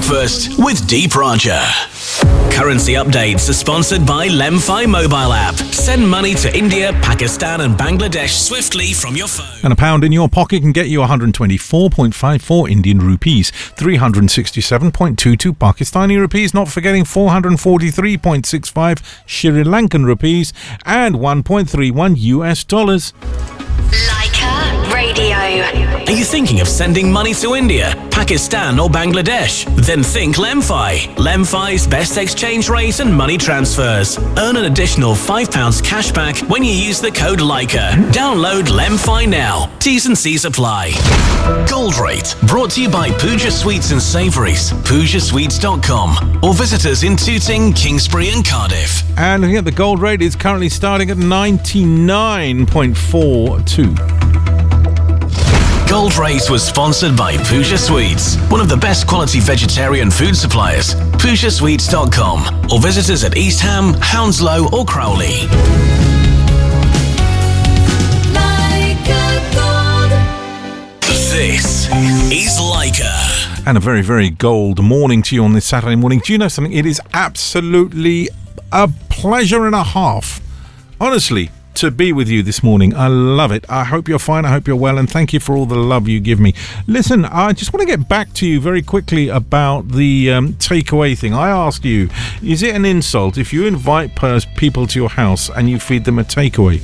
Breakfast with Deep Raja. Currency updates are sponsored by Lemfi mobile app. Send money to India, Pakistan and Bangladesh swiftly from your phone. And a pound in your pocket can get you 124.54 Indian rupees, 367.22 Pakistani rupees, not forgetting 443.65 Sri Lankan rupees and 1.31 US dollars. Leica Radio. Are you thinking of sending money to India, Pakistan or Bangladesh? Then think Lemfi. Lemfi's best exchange rate and money transfers. Earn an additional £5 cash back when you use the code Leica. Download Lemfi now. T's and C's apply. Gold Rate, brought to you by Pooja Sweets and Savouries, PoojaSweets.com, or visit us in Tooting, Kingsbury and Cardiff. And looking at the gold rate, is currently starting at 99.42. Gold Rate was sponsored by Pooja Sweets, one of the best quality vegetarian food suppliers. PoojaSweets.com, or visit us at East Ham, Hounslow or Crowley. This is Leica. And a very, very gold morning to you on this Saturday morning. Do you know something? It is absolutely a pleasure and a half, honestly, to be with you this morning. I love it. I hope you're fine. I hope you're well. And thank you for all the love you give me. Listen, I just want to get back to you very quickly about the takeaway thing. I asked you, is it an insult if you invite people to your house and you feed them a takeaway?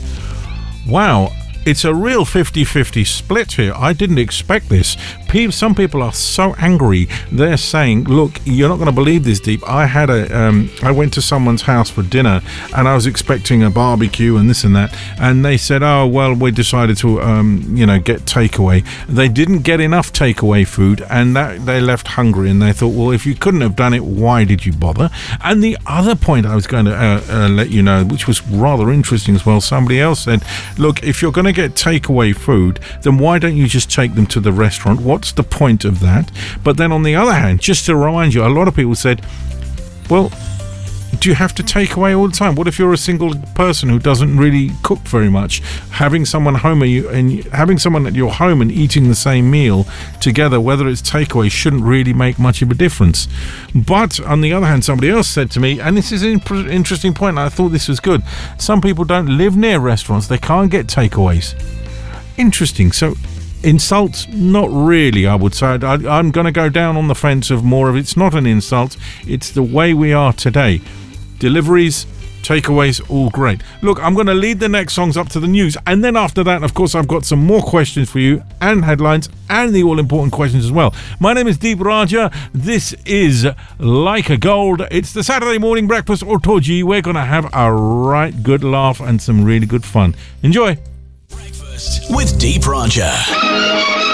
Wow. It's a real 50-50 split here. I didn't expect this. Some people are so angry. They're saying, look, you're not going to believe this, Deep. I went to someone's house for dinner and I was expecting a barbecue and this and that. And they said, oh, well, we decided to, get takeaway. They didn't get enough takeaway food and they left hungry. And they thought, well, if you couldn't have done it, why did you bother? And the other point I was going to let you know, which was rather interesting as well, somebody else said, look, if you're going to get takeaway food, then why don't you just take them to the restaurant? What's the point of that? But then on the other hand, just to remind you, a lot of people said, well, do you have to take away all the time? What if you're a single person who doesn't really cook very much? Having someone home having someone at your home and eating the same meal together, whether it's takeaway, shouldn't really make much of a difference. But on the other hand, somebody else said to me, and this is an interesting point, and I thought this was good, some people don't live near restaurants, they can't get takeaways. Interesting. So insults, not really, I would say. I'm going to go down on the fence of more of it's not an insult, it's the way we are today. Deliveries, takeaways, all great. Look, I'm going to lead the next songs up to the news, and then after that, of course, I've got some more questions for you and headlines and the all-important questions as well. My name is Deep Raja. This is Leica Gold. It's the Saturday morning breakfast Ortoji. We're going to have a right good laugh and some really good fun. Enjoy. Breakfast with Deep Raja.